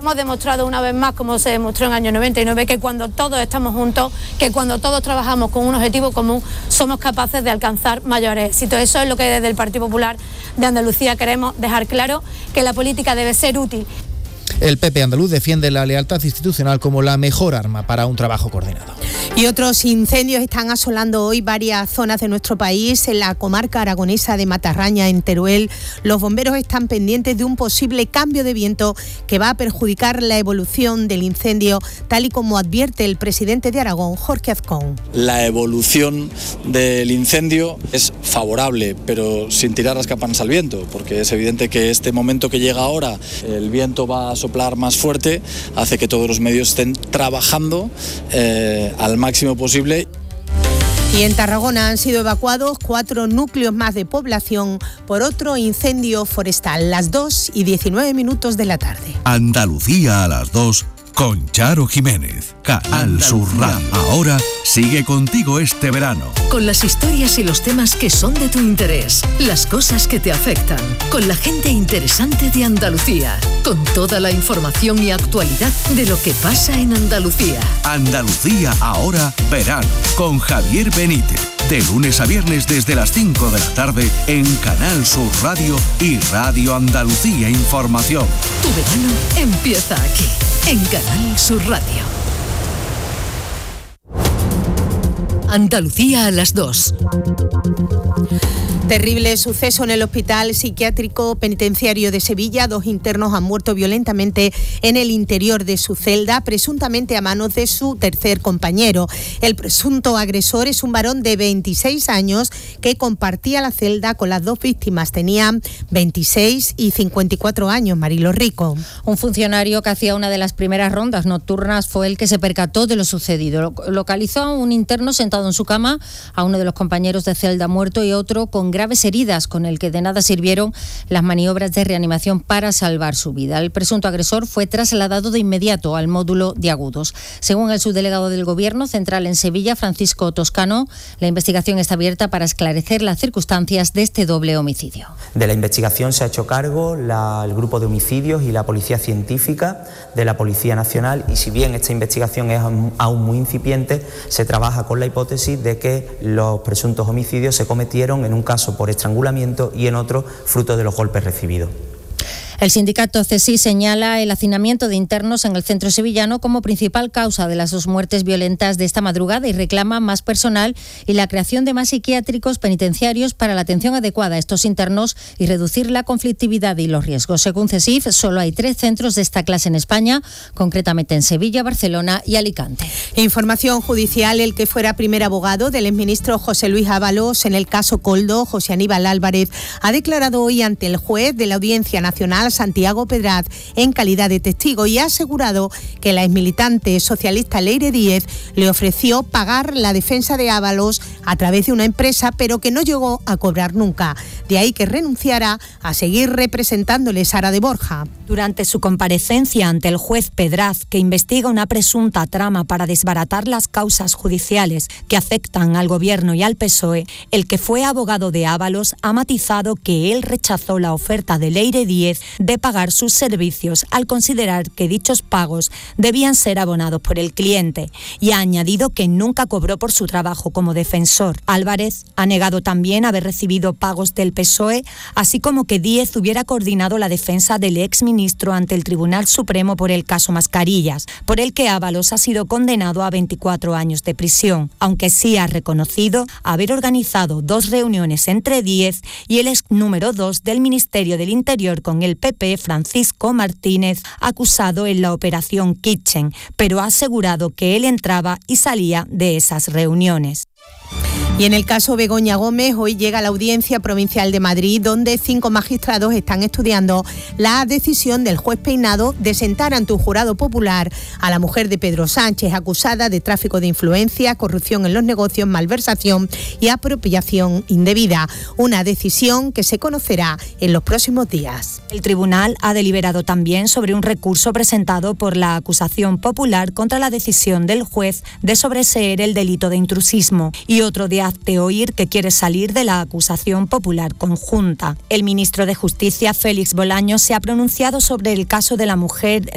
hemos demostrado una vez más, como se demostró en el año 99, que cuando todos estamos juntos, que cuando todos trabajamos con un objetivo común, somos capaces de alcanzar mayores éxitos. Eso es lo que desde el Partido Popular de Andalucía queremos dejar claro, que la política debe ser útil. El PP andaluz defiende la lealtad institucional como la mejor arma para un trabajo coordinado. Y otros incendios están asolando hoy varias zonas de nuestro país. En la comarca aragonesa de Matarraña, en Teruel, los bomberos están pendientes de un posible cambio de viento que va a perjudicar la evolución del incendio, tal y como advierte el presidente de Aragón, Jorge Azcón. La evolución del incendio es favorable, pero sin tirar las campanas al viento, porque es evidente que este momento que llega ahora, el viento va a soplar más fuerte, hace que todos los medios estén trabajando al máximo posible. Y en Tarragona han sido evacuados 4 núcleos más de población por otro incendio forestal, las 2:19 de la tarde. Andalucía a las 2 con Charo Jiménez. Canal Sur Radio. Ahora sigue contigo este verano. Con las historias y los temas que son de tu interés, las cosas que te afectan, con la gente interesante de Andalucía, con toda la información y actualidad de lo que pasa en Andalucía. Andalucía ahora verano con Javier Benítez. De lunes a viernes desde las 5 de la tarde en Canal Sur Radio y Radio Andalucía Información. Tu verano empieza aquí, en Canal Sur Radio. Andalucía a las 2. Terrible suceso en el Hospital Psiquiátrico Penitenciario de Sevilla. 2 internos han muerto violentamente en el interior de su celda, presuntamente a manos de su tercer compañero. El presunto agresor es un varón de 26 años que compartía la celda con las 2 víctimas. Tenían 26 y 54 años, Marilo Rico. Un funcionario que hacía una de las primeras rondas nocturnas fue el que se percató de lo sucedido. Localizó a un interno sentado en su cama, a uno de los compañeros de celda muerto y otro con graves heridas, con el que de nada sirvieron las maniobras de reanimación para salvar su vida. El presunto agresor fue trasladado de inmediato al módulo de agudos. Según el subdelegado del Gobierno Central en Sevilla, Francisco Toscano, la investigación está abierta para esclarecer las circunstancias de este doble homicidio. De la investigación se ha hecho cargo el grupo de homicidios y la Policía Científica de la Policía Nacional, y si bien esta investigación es aún muy incipiente, se trabaja con la hipótesis de que los presuntos homicidios se cometieron en un caso por estrangulamiento y en otro fruto de los golpes recibidos. El sindicato CESI señala el hacinamiento de internos en el centro sevillano como principal causa de las 2 muertes violentas de esta madrugada y reclama más personal y la creación de más psiquiátricos penitenciarios para la atención adecuada a estos internos y reducir la conflictividad y los riesgos. Según CESIF, solo hay 3 centros de esta clase en España, concretamente en Sevilla, Barcelona y Alicante. Información judicial: el que fuera primer abogado del exministro José Luis Ábalos en el caso Koldo, José Aníbal Álvarez, ha declarado hoy ante el juez de la Audiencia Nacional, Santiago Pedraz, en calidad de testigo, y ha asegurado que la exmilitante socialista Leire Díez le ofreció pagar la defensa de Ábalos a través de una empresa, pero que no llegó a cobrar nunca. De ahí que renunciara a seguir representándole Sara de Borja. Durante su comparecencia ante el juez Pedraz, que investiga una presunta trama para desbaratar las causas judiciales que afectan al Gobierno y al PSOE, el que fue abogado de Ábalos ha matizado que él rechazó la oferta de Leire Díez de pagar sus servicios al considerar que dichos pagos debían ser abonados por el cliente, y ha añadido que nunca cobró por su trabajo como defensor. Álvarez ha negado también haber recibido pagos del PSOE, así como que Díez hubiera coordinado la defensa del exministro ante el Tribunal Supremo por el caso Mascarillas, por el que Ábalos ha sido condenado a 24 años de prisión, aunque sí ha reconocido haber organizado 2 reuniones entre Díez y el ex número 2 del Ministerio del Interior con el PP, Francisco Martínez, acusado en la operación Kitchen, pero ha asegurado que él entraba y salía de esas reuniones. Y en el caso Begoña Gómez, hoy llega a la Audiencia Provincial de Madrid, donde 5 magistrados están estudiando la decisión del juez Peinado de sentar ante un jurado popular a la mujer de Pedro Sánchez, acusada de tráfico de influencia, corrupción en los negocios, malversación y apropiación indebida. Una decisión que se conocerá en los próximos días. El tribunal ha deliberado también sobre un recurso presentado por la acusación popular contra la decisión del juez de sobreseer el delito de intrusismo y otro de hazte oír, que quiere salir de la acusación popular conjunta. El ministro de Justicia, Félix Bolaños, se ha pronunciado sobre el caso de la mujer